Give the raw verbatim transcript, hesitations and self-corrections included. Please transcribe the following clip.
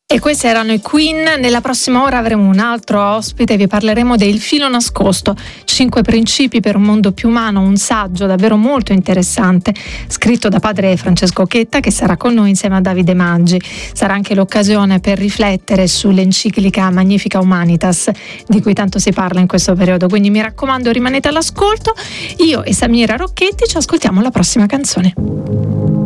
E questi erano i Queen. Nella prossima ora avremo un altro ospite, vi parleremo del filo nascosto, cinque principi per un mondo più umano, un saggio davvero molto interessante scritto da padre Francesco Chetta, che sarà con noi insieme a Davide Maggi. Sarà anche l'occasione per riflettere sull'enciclica Magnifica Humanitas di cui tanto si parla in questo periodo, quindi mi raccomando rimanete all'ascolto. Io e Samira Rocchetti ci ascoltiamo la prossima canzone.